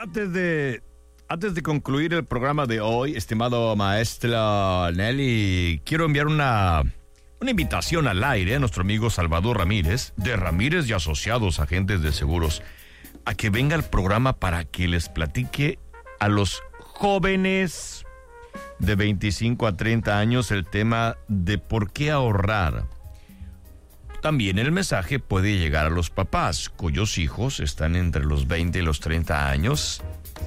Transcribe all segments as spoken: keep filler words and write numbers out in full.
antes de, antes de concluir el programa de hoy, estimado maestro Nelly, quiero enviar una, una invitación al aire a nuestro amigo Salvador Ramírez, de Ramírez y Asociados, Agentes de Seguros, a que venga al programa para que les platique a los jóvenes de veinticinco a treinta años el tema de por qué ahorrar. También el mensaje puede llegar a los papás cuyos hijos están entre los veinte y los treinta años.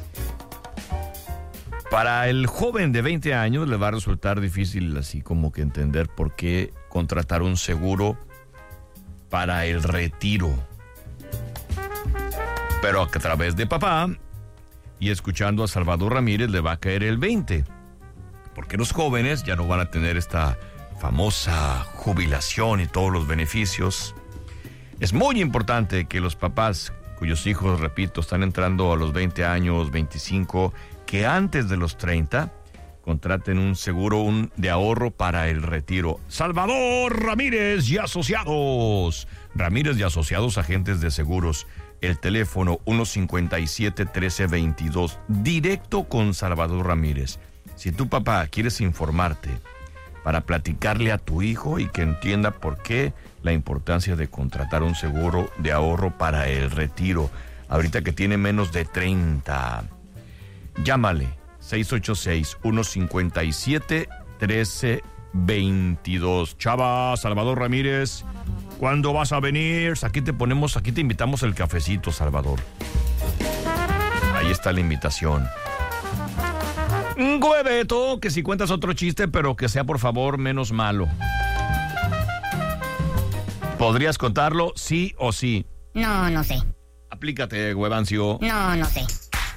Para el joven de veinte años le va a resultar difícil así como que entender por qué contratar un seguro para el retiro. Pero a través de papá y escuchando a Salvador Ramírez le va a caer el veinte. Porque los jóvenes ya no van a tener esta famosa jubilación y todos los beneficios. Es muy importante que los papás cuyos hijos, repito, están entrando a los veinte años, veinticinco, que antes de los treinta contraten un seguro un, de ahorro para el retiro. Salvador Ramírez y Asociados. Ramírez y Asociados, Agentes de Seguros. El teléfono uno cincuenta y siete, trece veintidós. Directo con Salvador Ramírez. Si tu papá quieres informarte para platicarle a tu hijo y que entienda por qué la importancia de contratar un seguro de ahorro para el retiro, ahorita que tiene menos de treinta. Llámale seis ocho seis, uno cinco siete, trece veintidós. Chava, Salvador Ramírez, ¿cuándo vas a venir? Aquí te ponemos, aquí te invitamos el cafecito, Salvador. Ahí está la invitación. Hueveto, que si cuentas otro chiste, pero que sea por favor menos malo. ¿Podrías contarlo sí o sí? No, no sé. Aplícate, huevancio. No, no sé.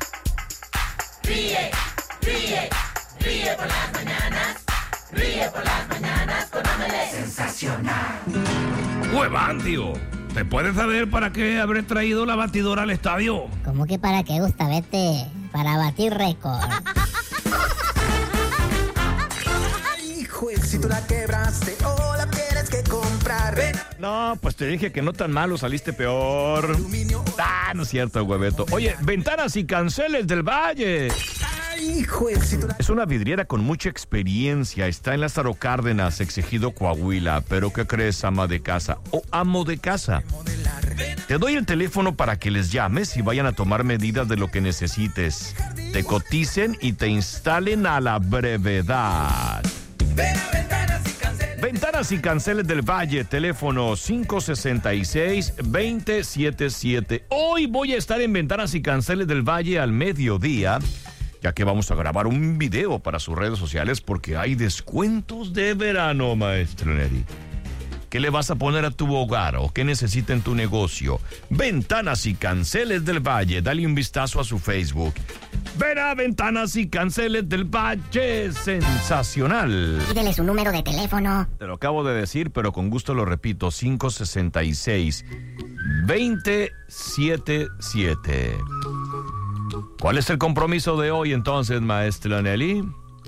Ríe, ríe, ríe por las mañanas. Ríe por las mañanas con Omelette Sensacional. Huevancio, ¿te puedes saber para qué habré traído la batidora al estadio? ¿Cómo que para qué, Gustavete? Para batir récord. Si tú la quebraste o la tienes que comprar. Ven. No, pues te dije que no tan malo, saliste peor. Ah, no es cierto, hueveto. Oye, Ventanas y Canceles del Valle. Ay, juez, si tú la... Es una vidriera con mucha experiencia. Está en Lázaro Cárdenas, Exigido, Coahuila. Pero ¿qué crees, ama de casa o amo de casa? Te doy el teléfono para que les llames y vayan a tomar medidas de lo que necesites. Te coticen y te instalen a la brevedad. Ven a Ventanas y Canceles. Ventanas y Canceles del Valle, teléfono cinco seis seis, dos cero siete siete. Hoy voy a estar en Ventanas y Canceles del Valle al mediodía, ya que vamos a grabar un video para sus redes sociales porque hay descuentos de verano, maestro Neri. ¿Qué le vas a poner a tu hogar o qué necesita en tu negocio? Ventanas y Canceles del Valle. Dale un vistazo a su Facebook. Ven a Ventanas y Canceles del Valle. Sensacional. Pídele su número de teléfono. Te lo acabo de decir, pero con gusto lo repito. cinco seis seis, dos cero siete siete. ¿Cuál es el compromiso de hoy entonces, maestra Nelly?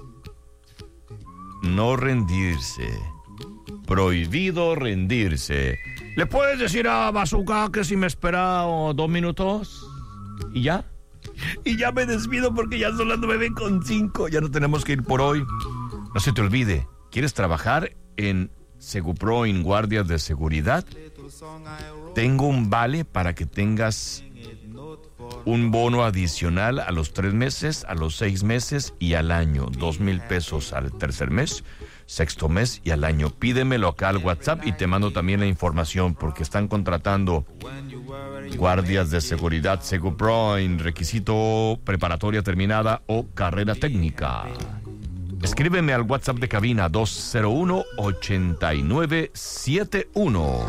No rendirse. Prohibido rendirse. ¿Le puedes decir a Bazooka que si me espera oh, dos minutos? ¿Y ya? Y ya me despido porque ya son las nueve con cinco. Ya no tenemos que ir por hoy. No se te olvide, ¿quieres trabajar en Segupro en guardias de seguridad? Tengo un vale para que tengas un bono adicional a los tres meses, a los seis meses y al año. Dos mil pesos al tercer mes, sexto mes y al año. Pídemelo acá al WhatsApp y te mando también la información porque están contratando guardias de seguridad Segupro en requisito preparatoria terminada o carrera técnica. Escríbeme al WhatsApp de cabina dos cero uno, ocho nueve siete uno.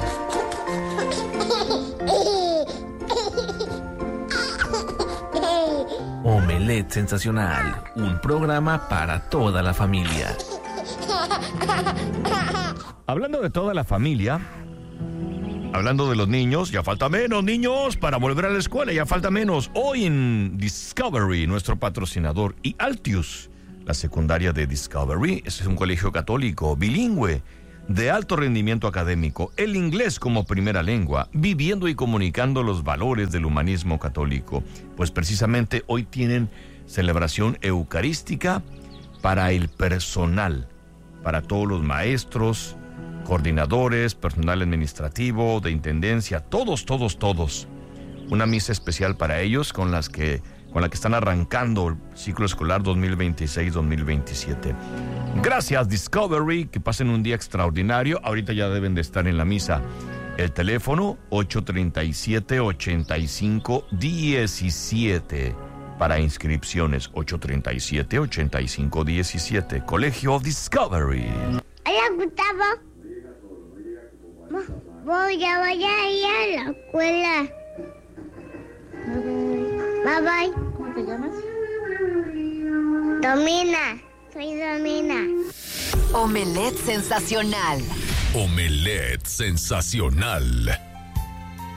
Omelette Sensacional, un programa para toda la familia. Hablando de toda la familia, hablando de los niños, ya falta menos, niños, para volver a la escuela, ya falta menos. Hoy en Discovery, nuestro patrocinador, y Altius, la secundaria de Discovery, es un colegio católico bilingüe. de alto rendimiento académico, el inglés como primera lengua, viviendo y comunicando los valores del humanismo católico. Pues precisamente hoy tienen celebración eucarística para el personal, para todos los maestros, coordinadores, personal administrativo, de intendencia, todos, todos, todos. Una misa especial para ellos con las que con la que están arrancando el ciclo escolar dos mil veintiséis dos mil veintisiete. Gracias, Discovery, que pasen un día extraordinario. Ahorita ya deben de estar en la misa. El teléfono ocho tres siete, ocho cinco uno siete para inscripciones. ocho tres siete, ocho cinco uno siete. Colegio Discovery. Hola, Gustavo. Voy a, voy a ir a la escuela. Bye bye. ¿Cómo te llamas? Domina. Soy Domina. Omelette sensacional. Omelette sensacional.